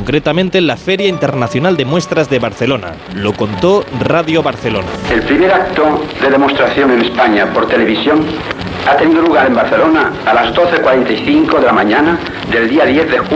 concretamente en la Feria Internacional de Muestras de Barcelona. Lo contó Radio Barcelona. El primer acto de demostración en España por televisión ha tenido lugar en Barcelona a las 12:45 de la mañana del día 10 de junio